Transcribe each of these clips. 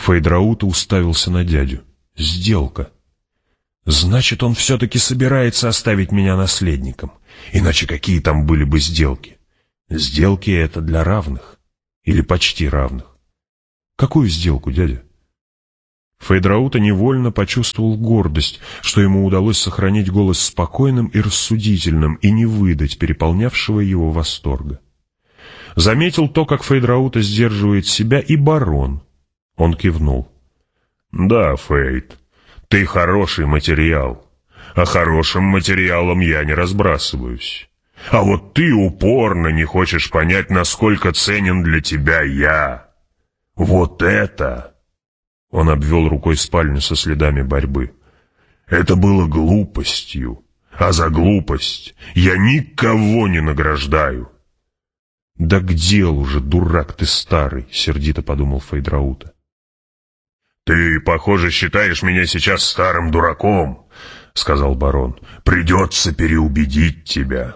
Фейдраута уставился на дядю. «Сделка. Значит, он все-таки собирается оставить меня наследником. Иначе какие там были бы сделки? Сделки — это для равных. Или почти равных. Какую сделку, дядя?» Фейдраута невольно почувствовал гордость, что ему удалось сохранить голос спокойным и рассудительным и не выдать переполнявшего его восторга. Заметил то, как Фейдраута сдерживает себя, и барон. Он кивнул. «Да, Фейд, ты хороший материал, а хорошим материалом я не разбрасываюсь. А вот ты упорно не хочешь понять, насколько ценен для тебя я. Вот это...» Он обвел рукой спальню со следами борьбы. «Это было глупостью, а за глупость я никого не награждаю». «Да к делу же, дурак ты старый!» — сердито подумал Фейдраута. «Ты, похоже, считаешь меня сейчас старым дураком», — сказал барон. «Придется переубедить тебя».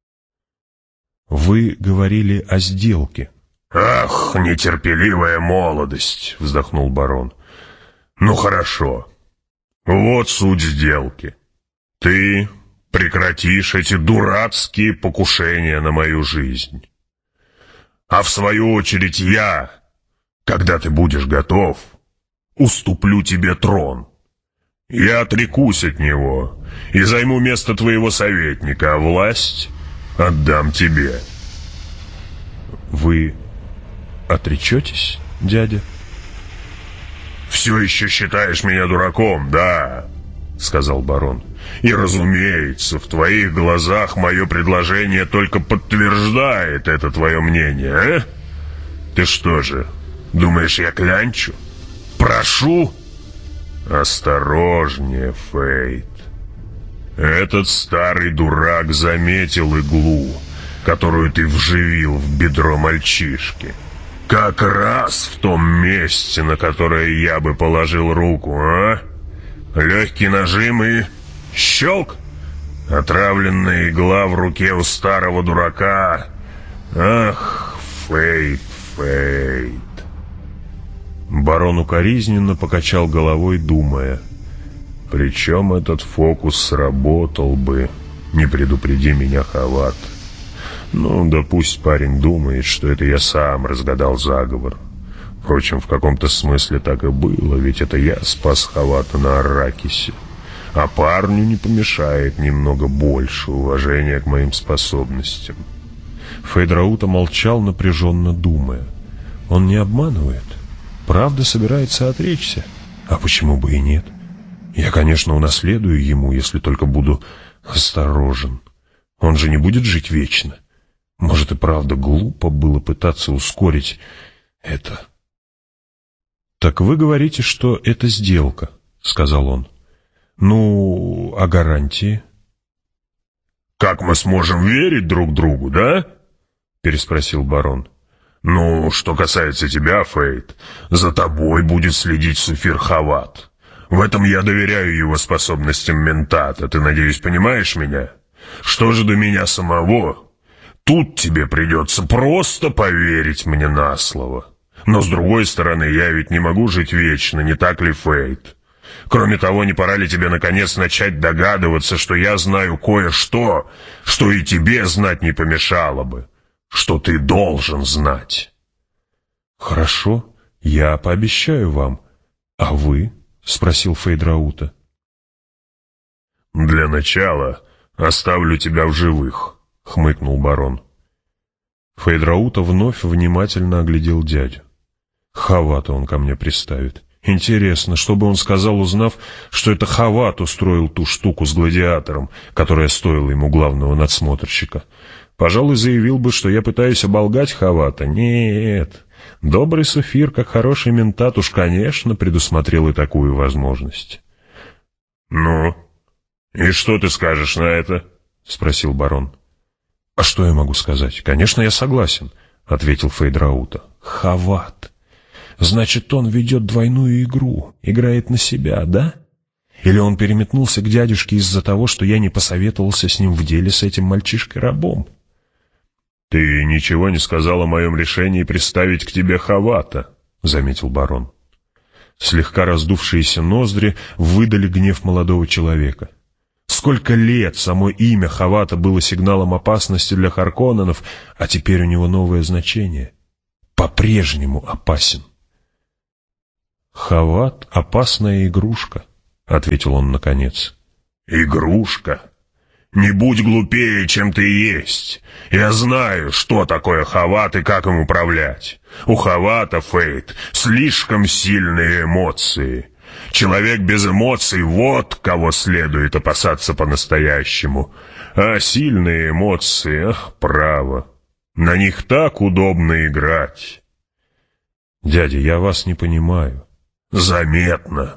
«Вы говорили о сделке». «Ах, нетерпеливая молодость!» — вздохнул барон. «Ну хорошо. Вот суть сделки. Ты прекратишь эти дурацкие покушения на мою жизнь. А в свою очередь я, когда ты будешь готов, уступлю тебе трон. Я отрекусь от него и займу место твоего советника, а власть отдам тебе». «Вы отречетесь, дядя?» «Все еще считаешь меня дураком, да?» — сказал барон. «И, разумеется, в твоих глазах мое предложение только подтверждает это твое мнение, а? Ты что же, думаешь, я клянчу? Прошу?» «Осторожнее, Фейд. Этот старый дурак заметил иглу, которую ты вживил в бедро мальчишки. Как раз в том месте, на которое я бы положил руку, а? Легкий нажим и... щелк! Отравленная игла в руке у старого дурака. Ах, Фейд, Фейд!» Барон укоризненно покачал головой, думая. «Причем этот фокус сработал бы, не предупреди меня Хават. Ну, да пусть парень думает, что это я сам разгадал заговор. Впрочем, в каком-то смысле так и было, ведь это я спас Хавата на Арракисе. А парню не помешает немного больше уважения к моим способностям». Фейдраута молчал, напряженно думая. Он не обманывает. Правда собирается отречься. А почему бы и нет? Я, конечно, унаследую ему, если только буду осторожен. Он же не будет жить вечно. Может, и правда глупо было пытаться ускорить это. «Так вы говорите, что это сделка», — сказал он. «Ну, а гарантии?» «Как мы сможем верить друг другу, да?» — переспросил барон. «Ну, что касается тебя, Фейд, за тобой будет следить Суфир Хават. В этом я доверяю его способностям ментата, ты, надеюсь, понимаешь меня? Что же до меня самого? Тут тебе придется просто поверить мне на слово. Но, с другой стороны, я ведь не могу жить вечно, не так ли, Фейд? Кроме того, не пора ли тебе, наконец, начать догадываться, что я знаю кое-что, что и тебе знать не помешало бы, что ты должен знать?» «Хорошо, я пообещаю вам. А вы?» — спросил Фейдраута. «Для начала оставлю тебя в живых», — хмыкнул барон. Фейдраута вновь внимательно оглядел дядю. Хавата он ко мне приставит. Интересно, что бы он сказал, узнав, что это Хават устроил ту штуку с гладиатором, которая стоила ему главного надсмотрщика. Пожалуй, заявил бы, что я пытаюсь оболгать Хавата. Нет, добрый Суфир, как хороший ментат, уж, конечно, предусмотрел и такую возможность. «Ну, и что ты скажешь на это?» — спросил барон. «А что я могу сказать? Конечно, я согласен», — ответил Фейдраута. «Хават. Значит, он ведет двойную игру, играет на себя, да? Или он переметнулся к дядюшке из-за того, что я не посоветовался с ним в деле с этим мальчишкой-рабом?» «Ты ничего не сказал о моем решении приставить к тебе Хавата», — заметил барон. Слегка раздувшиеся ноздри выдали гнев молодого человека. Сколько лет само имя Хавата было сигналом опасности для Харконненов, а теперь у него новое значение. По-прежнему опасен. «Хават — опасная игрушка», — ответил он наконец. «Игрушка? Не будь глупее, чем ты есть. Я знаю, что такое Хават и как им управлять. У Хавата, Фейд, слишком сильные эмоции. Человек без эмоций — вот кого следует опасаться по-настоящему. А сильные эмоции, ах, право, на них так удобно играть». «Дядя, я вас не понимаю». «Заметно».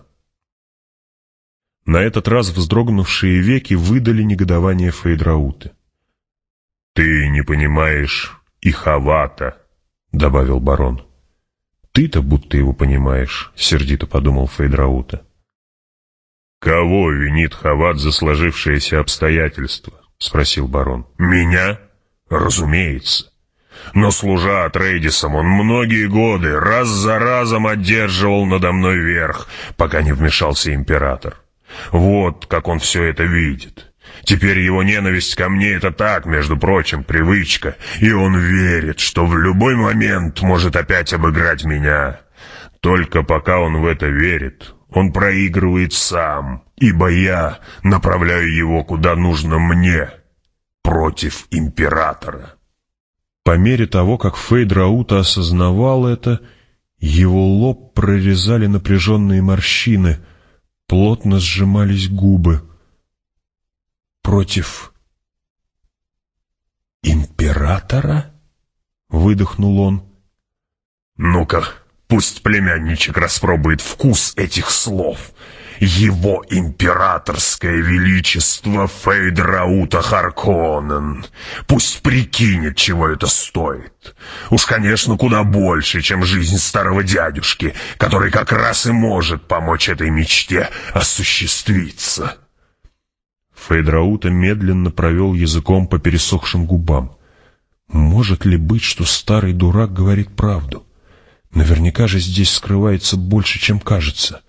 На этот раз вздрогнувшие веки выдали негодование Фейдраута. «Ты не понимаешь и Хавата», — добавил барон. «Ты-то будто его понимаешь», — сердито подумал Фейдраута. «Кого винит Хават за сложившиеся обстоятельства?» — спросил барон. «Меня? Разумеется. Но, служа Атрейдисом, он многие годы раз за разом одерживал надо мной верх, пока не вмешался император. Вот как он все это видит. Теперь его ненависть ко мне — это так, между прочим, привычка, и он верит, что в любой момент может опять обыграть меня. Только пока он в это верит, он проигрывает сам, ибо я направляю его куда нужно мне, против императора». По мере того, как Фейдраута осознавал это, его лоб прорезали напряженные морщины, плотно сжимались губы. «Против императора?» — выдохнул он. «Ну-ка, пусть племянничек распробует вкус этих слов. Его императорское величество Фейдраута Харконнен. Пусть прикинет, чего это стоит. Уж, конечно, куда больше, чем жизнь старого дядюшки, который как раз и может помочь этой мечте осуществиться». Фейдраута медленно провел языком по пересохшим губам. Может ли быть, что старый дурак говорит правду? Наверняка же здесь скрывается больше, чем кажется.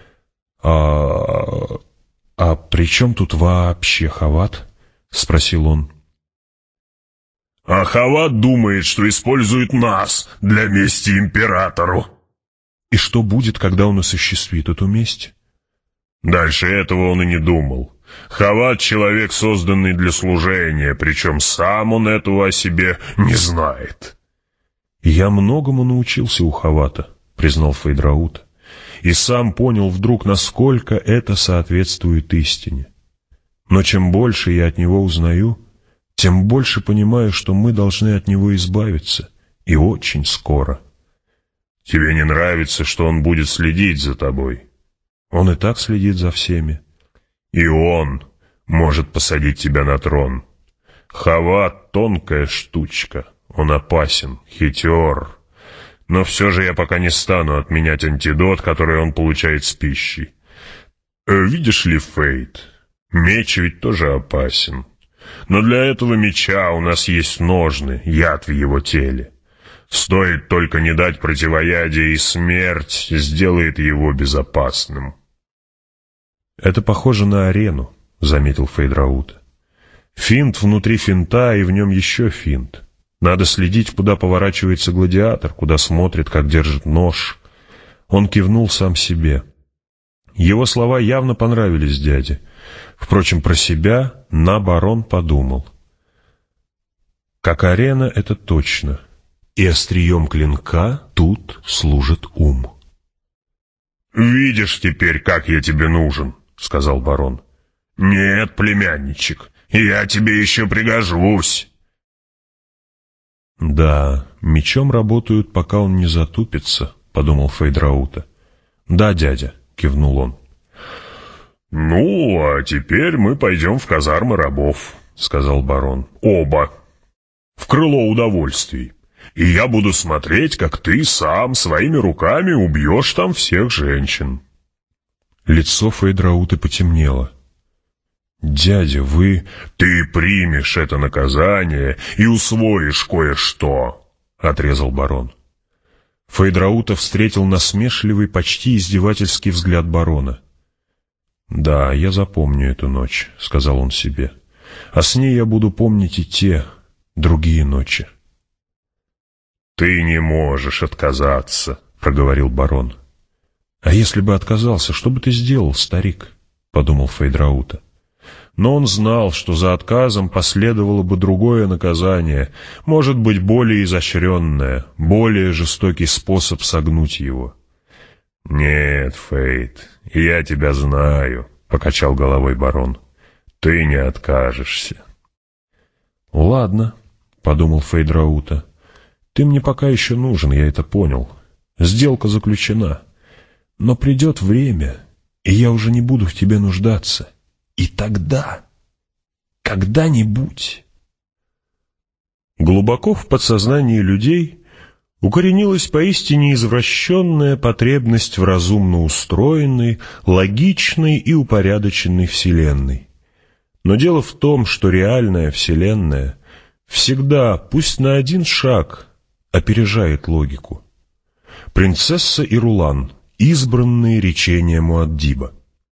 «А при чем тут вообще Хават?» — спросил он. «А Хават думает, что использует нас для мести императору». «И что будет, когда он осуществит эту месть?» «Дальше этого он и не думал. Хават — человек, созданный для служения, причем сам он этого о себе не знает». «Я многому научился у Хавата», — признал Фейдраута. И сам понял вдруг, насколько это соответствует истине. Но чем больше я от него узнаю, тем больше понимаю, что мы должны от него избавиться, и очень скоро. «Тебе не нравится, что он будет следить за тобой?» «Он и так следит за всеми». «И он может посадить тебя на трон. Хават — тонкая штучка, он опасен, хитер». Но все же я пока не стану отменять антидот, который он получает с пищей. Видишь ли, Фейд, меч ведь тоже опасен. Но для этого меча у нас есть ножны, яд в его теле. Стоит только не дать противоядия, и смерть сделает его безопасным». «Это похоже на арену», — заметил Фейдраута. «Финт внутри финта, и в нем еще финт. Надо следить, куда поворачивается гладиатор, куда смотрит, как держит нож». Он кивнул сам себе. Его слова явно понравились дяде. Впрочем, про себя барон подумал. Как арена — это точно. И острием клинка тут служит ум. «Видишь теперь, как я тебе нужен», — сказал барон. «Нет, племянничек, я тебе еще пригожусь». «Да, мечом работают, пока он не затупится», — подумал Фейдраута. «Да, дядя», — кивнул он. «Ну, а теперь мы пойдем в казармы рабов», — сказал барон. «Оба. В крыло удовольствий. И я буду смотреть, как ты сам своими руками убьешь там всех женщин». Лицо Фейдрауты потемнело. «Дядя, вы...» «Ты примешь это наказание и усвоишь кое-что», — отрезал барон. Фейдраута встретил насмешливый, почти издевательский взгляд барона. «Да, я запомню эту ночь», — сказал он себе. «А с ней я буду помнить и те другие ночи». «Ты не можешь отказаться», — проговорил барон. «А если бы отказался, что бы ты сделал, старик?» — подумал Фейдраута. Но он знал, что за отказом последовало бы другое наказание, может быть, более изощренное, более жестокий способ согнуть его. «Нет, Фейд, я тебя знаю», — покачал головой барон. «Ты не откажешься». «Ладно», — подумал Фейдраута. «Ты мне пока еще нужен, я это понял. Сделка заключена. Но придет время, и я уже не буду в тебе нуждаться. И тогда, когда-нибудь...» Глубоко в подсознании людей укоренилась поистине извращенная потребность в разумно устроенной, логичной и упорядоченной вселенной. Но дело в том, что реальная вселенная всегда, пусть на один шаг, опережает логику. Принцесса и Рулан, избранные речения Муаддиба.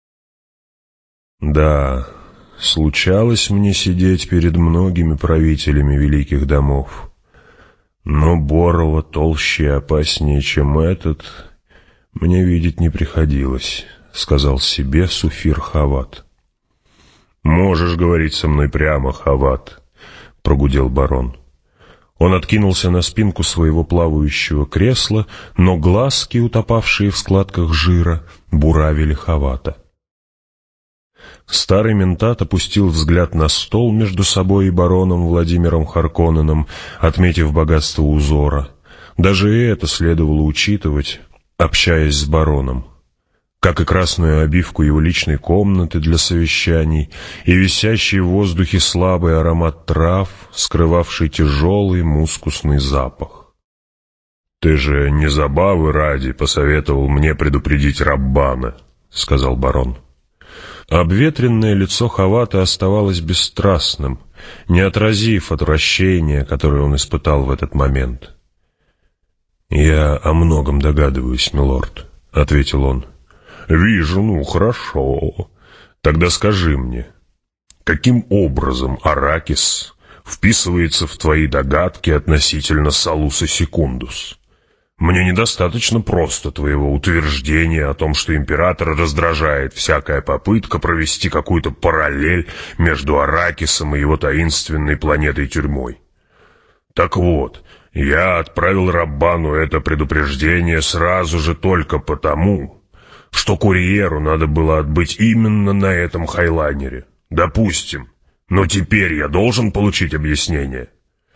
Да, случалось мне сидеть перед многими правителями великих домов, но Борова толще и опаснее, чем этот, мне видеть не приходилось, — сказал себе Суфир Хават. «Можешь говорить со мной прямо, Хават», — прогудел барон. Он откинулся на спинку своего плавающего кресла, но глазки, утопавшие в складках жира, буравили Хавата. Старый ментат опустил взгляд на стол между собой и бароном Владимиром Харконненом, отметив богатство узора. Даже и это следовало учитывать, общаясь с бароном, как и красную обивку его личной комнаты для совещаний и висящий в воздухе слабый аромат трав, скрывавший тяжелый мускусный запах. «Ты же не забавы ради посоветовал мне предупредить Раббана», — сказал барон. Обветренное лицо Хавата оставалось бесстрастным, не отразив отвращения, которое он испытал в этот момент. «Я о многом догадываюсь, милорд», — ответил он. «Вижу, ну хорошо. Тогда скажи мне, каким образом Аракис вписывается в твои догадки относительно Салуса Секундус? Мне недостаточно просто твоего утверждения о том, что император раздражает всякая попытка провести какую-то параллель между Аракисом и его таинственной планетой-тюрьмой. Так вот, я отправил Раббану это предупреждение сразу же только потому, что курьеру надо было отбыть именно на этом хайлайнере. Допустим, но теперь я должен получить объяснение».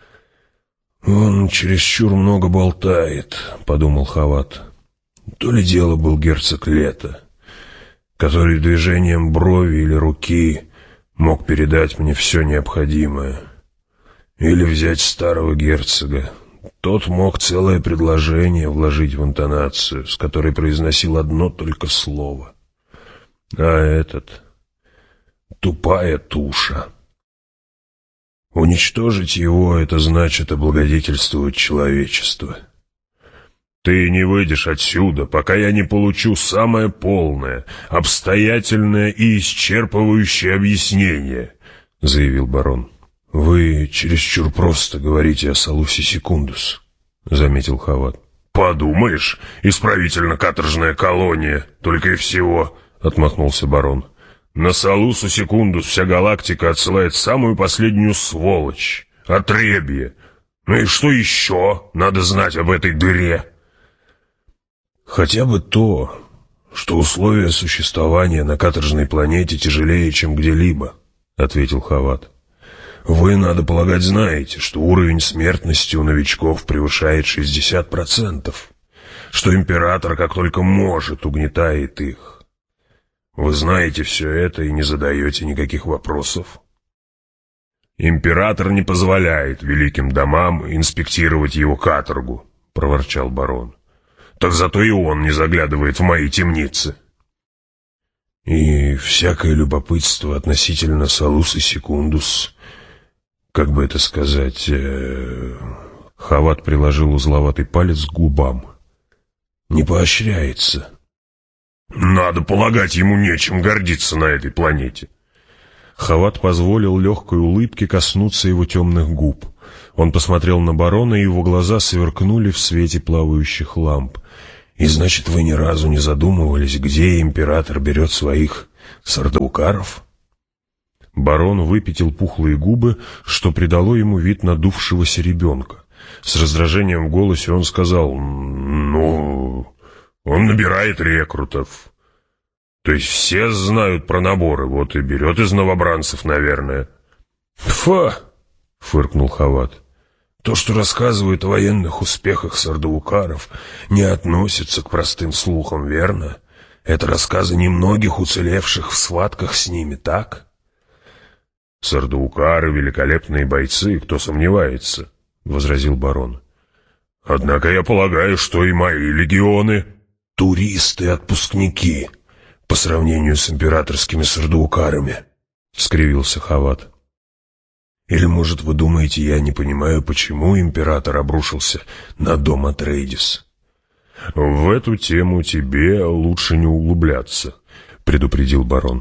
«Он чересчур много болтает», — подумал Хават. «То ли дело был герцог Лето, который движением брови или руки мог передать мне все необходимое. Или взять старого герцога. Тот мог целое предложение вложить в интонацию, с которой произносил одно только слово. А этот — тупая туша. Уничтожить его — это значит облагодетельствовать человечество. Ты не выйдешь отсюда, пока я не получу самое полное, обстоятельное и исчерпывающее объяснение, — заявил барон. — Вы чересчур просто говорите о Салусе Секундус, — заметил Хават. — Подумаешь, исправительно-каторжная колония, только и всего, — отмахнулся барон. На Салусу Секундус вся галактика отсылает самую последнюю сволочь, отребье. Ну и что еще надо знать об этой дыре? Хотя бы то, что условия существования на каторжной планете тяжелее, чем где-либо, — ответил Хават. Вы, надо полагать, знаете, что уровень смертности у новичков превышает 60%, что император как только может угнетает их. Вы знаете все это и не задаете никаких вопросов. «Император не позволяет великим домам инспектировать его каторгу», — проворчал барон. «Так зато и он не заглядывает в мои темницы». И всякое любопытство относительно Салуса Секундус, как бы это сказать... Хават приложил узловатый палец к губам. не поощряется. Надо полагать, ему нечем гордиться на этой планете. Хават позволил легкой улыбке коснуться его темных губ. Он посмотрел на барона, и его глаза сверкнули в свете плавающих ламп. «И значит, вы ни разу не задумывались, где император берет своих сардаукаров?» Барон выпятил пухлые губы, что придало ему вид надувшегося ребенка. С раздражением в голосе он сказал: «Ну, он набирает рекрутов. То есть все знают про наборы, вот и берет из новобранцев, наверное». «Фа!» — фыркнул Хават. «То, что рассказывают о военных успехах сардаукаров, не относится к простым слухам, верно? Это рассказы немногих уцелевших в схватках с ними, так?» «Сардаукары — великолепные бойцы, кто сомневается», — возразил барон. «Однако я полагаю, что и мои легионы...» «Туристы-отпускники по сравнению с императорскими сардаукарами», — скривился Хават. «Или, может, вы думаете, я не понимаю, почему император обрушился на дом Атрейдис?» «В эту тему тебе лучше не углубляться», — предупредил барон.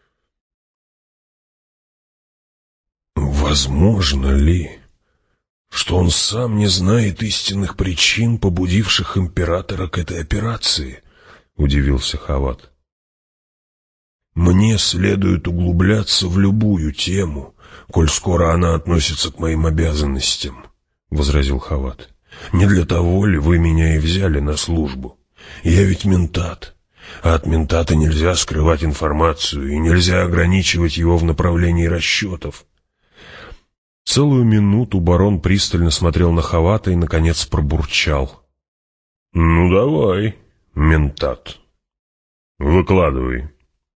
«Возможно ли, что он сам не знает истинных причин, побудивших императора к этой операции?» — удивился Хават. «Мне следует углубляться в любую тему, коль скоро она относится к моим обязанностям», — возразил Хават. «Не для того ли вы меня и взяли на службу? Я ведь ментат, а от ментата нельзя скрывать информацию и нельзя ограничивать его в направлении расчетов». Целую минуту барон пристально смотрел на Хавата и, наконец, пробурчал: «Ну давай, ментат, выкладывай».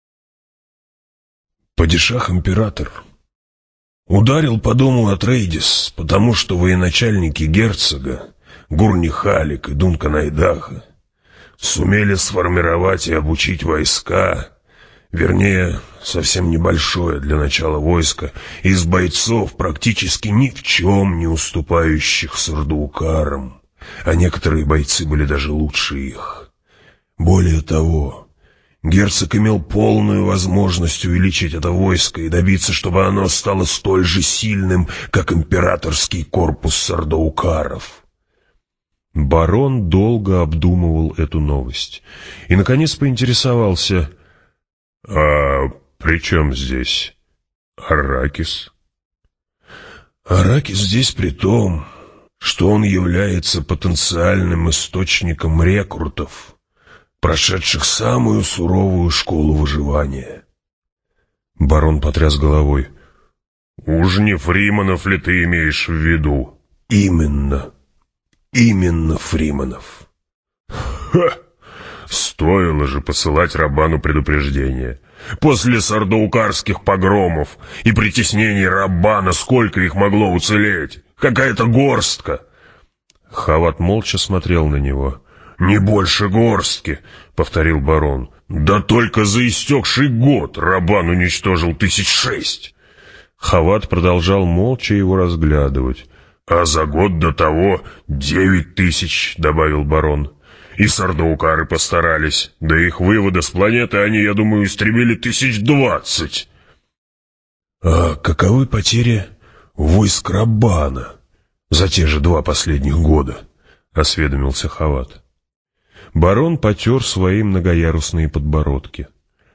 Падишах-император ударил по дому Атрейдис, потому что военачальники герцога Гурни-Халик и Дункан-Айдаха сумели сформировать и обучить войска, вернее, совсем небольшое для начала войско, из бойцов, практически ни в чем не уступающих сардаукарам, а некоторые бойцы были даже лучше их. Более того, герцог имел полную возможность увеличить это войско и добиться, чтобы оно стало столь же сильным, как императорский корпус сардаукаров. Барон долго обдумывал эту новость и, наконец, поинтересовался: «А при чем здесь Арракис?» «Арракис здесь при том, что он является потенциальным источником рекрутов, прошедших самую суровую школу выживания». Барон потряс головой. «Уж не Фриманов ли ты имеешь в виду?» «Именно Фриманов». «Ха! Стоило же посылать Рабану предупреждение. После сардаукарских погромов и притеснений Рабана сколько их могло уцелеть? Какая-то горстка!» Хават молча смотрел на него. «Не больше горстки», — повторил барон. «Да только за истекший год Рабан уничтожил 1006». Хават продолжал молча его разглядывать. «А за год до того 9000», — добавил барон. «И сардаукары постарались. До их вывода с планеты они, я думаю, истребили 1020». «А каковы потери войск Рабана за те же 2 последних года?» — осведомился Хават. Барон потер свои многоярусные подбородки.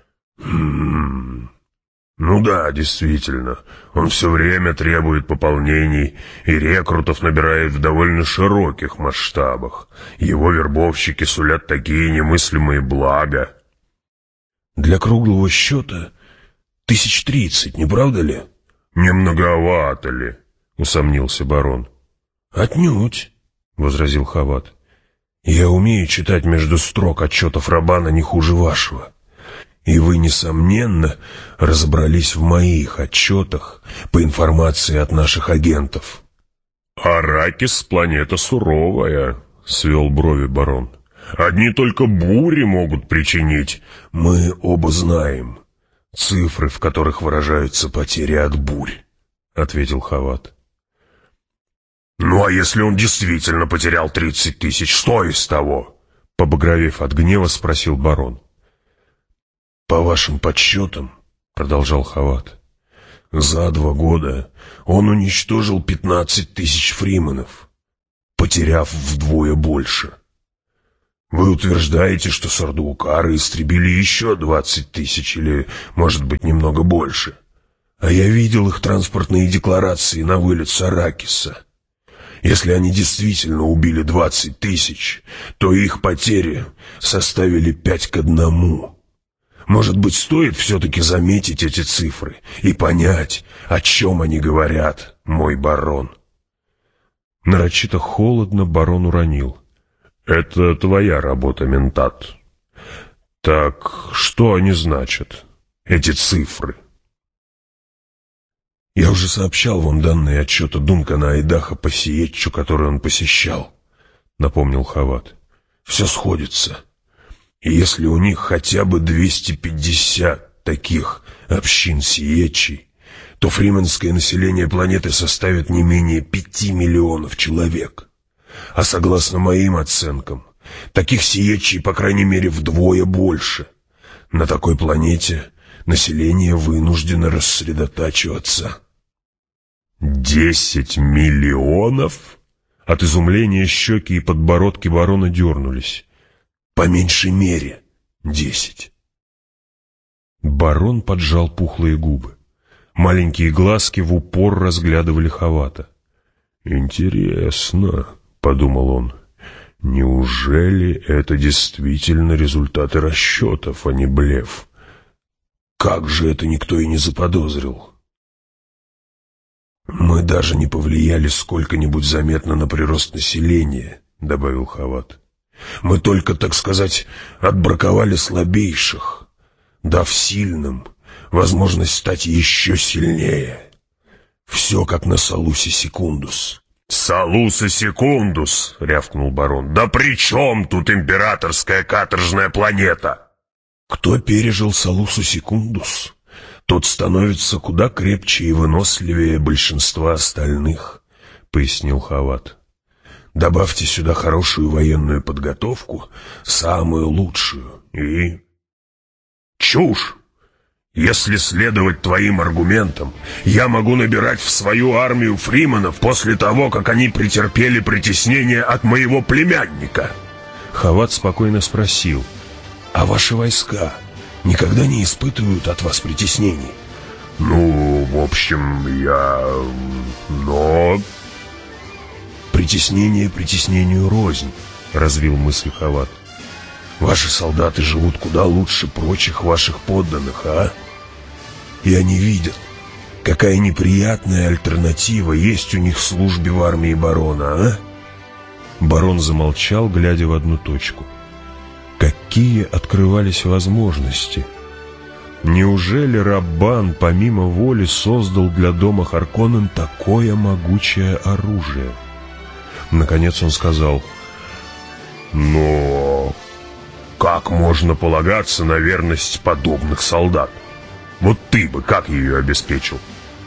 Ну да, действительно, он все время требует пополнений и рекрутов набирает в довольно широких масштабах. Его вербовщики сулят такие немыслимые блага». «Для круглого счета 1030, не правда ли?» «Не многовато ли?» — усомнился барон. «Отнюдь», — возразил Хават. «Я умею читать между строк отчетов Рабана не хуже вашего. И вы, несомненно, разобрались в моих отчетах по информации от наших агентов». «Арракис — планета суровая», — свел брови барон. «Одни только бури могут причинить». «Мы оба знаем цифры, в которых выражаются потери от бурь», — ответил Хават. «Ну а если он действительно потерял 30 000, что из того?» Побагровев от гнева, спросил барон. «По вашим подсчетам, — продолжал Хават, — за 2 года он уничтожил 15 тысяч фриманов, потеряв вдвое больше. Вы утверждаете, что сардуукары истребили еще 20 тысяч или, может быть, немного больше. А я видел их транспортные декларации на вылет с Аракиса. Если они действительно убили 20 тысяч, то их потери составили 5-1. Может быть, стоит все-таки заметить эти цифры и понять, о чем они говорят, мой барон?» Нарочито холодно барон уронил. «Это твоя работа, ментат. Так что они значат, эти цифры?» «Я уже сообщал вам данные отчета Дункана Айдаха по Сиетчу, который он посещал», — напомнил Хават. «Все сходится. И если у них хотя бы 250 таких общин Сиетчей, то фрименское население планеты составит не менее 5 миллионов человек. А согласно моим оценкам, таких Сиетчей, по крайней мере, вдвое больше. На такой планете население вынуждено рассредотачиваться». 10 миллионов? От изумления щеки и подбородки барона дернулись. «По меньшей мере 10. Барон поджал пухлые губы. Маленькие глазки в упор разглядывали Хавата. «Интересно», — подумал он, — «неужели это действительно результаты расчетов, а не блеф? Как же это никто и не заподозрил? Мы даже не повлияли сколько-нибудь заметно на прирост населения», — добавил Хават. «Мы только, так сказать, отбраковали слабейших, дав сильным возможность стать еще сильнее. Все как на Салусе Секундус». «Салуса Секундус!» — рявкнул барон. «Да при чем тут императорская каторжная планета?» «Кто пережил Салусу Секундус, тот становится куда крепче и выносливее большинства остальных», — пояснил Хават. «Добавьте сюда хорошую военную подготовку, самую лучшую, и...» «Чушь! Если следовать твоим аргументам, я могу набирать в свою армию фриманов после того, как они претерпели притеснение от моего племянника». Хават спокойно спросил. «А ваши войска никогда не испытывают от вас притеснений?» «Ну, в общем, но...» «Притеснение притеснению рознь», — развил мысль Хават. «Ваши солдаты живут куда лучше прочих ваших подданных, а? И они видят, какая неприятная альтернатива есть у них в службе в армии барона, а?» Барон замолчал, глядя в одну точку. Какие открывались возможности? Неужели Раббан помимо воли создал для дома Харконнен такое могучее оружие? Наконец он сказал: «Но как можно полагаться на верность подобных солдат? Вот ты бы как ее обеспечил?»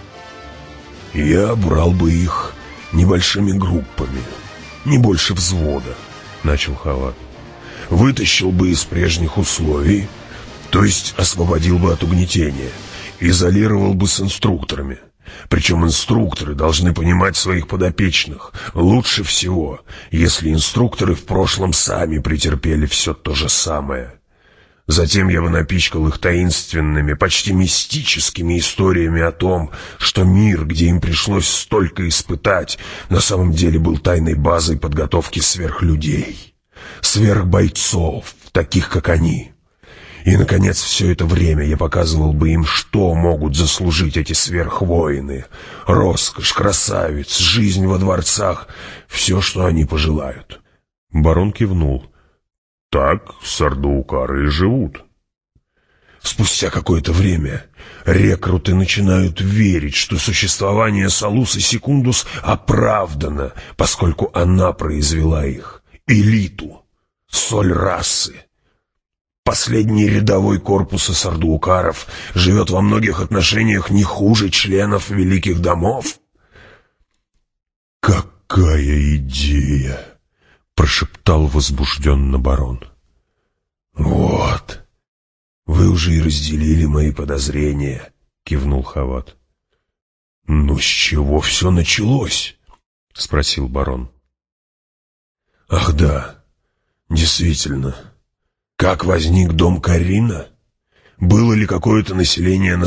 «Я брал бы их небольшими группами, не больше взвода», — начал Хават. «Вытащил бы из прежних условий, то есть освободил бы от угнетения, изолировал бы с инструкторами. Причем инструкторы должны понимать своих подопечных лучше всего, если инструкторы в прошлом сами претерпели все то же самое. Затем я бы напичкал их таинственными, почти мистическими историями о том, что мир, где им пришлось столько испытать, на самом деле был тайной базой подготовки сверхлюдей, сверхбойцов, таких как они. И, наконец, все это время я показывал бы им, что могут заслужить эти сверхвоины. Роскошь, красавиц, жизнь во дворцах, все, что они пожелают». Барон кивнул. «Так сардуукары и живут». Спустя какое-то время рекруты начинают верить, что существование Салуса Секундус оправдано, поскольку она произвела их, элиту, соль расы. Последний рядовой корпуса сардуукаров живет во многих отношениях не хуже членов великих домов». «Какая идея!» — прошептал возбужденно барон. «Вот, вы уже и разделили мои подозрения», — кивнул Хават. «Но с чего все началось?» — спросил барон. «Ах да, действительно. Как возник дом Карина? Было ли какое-то население на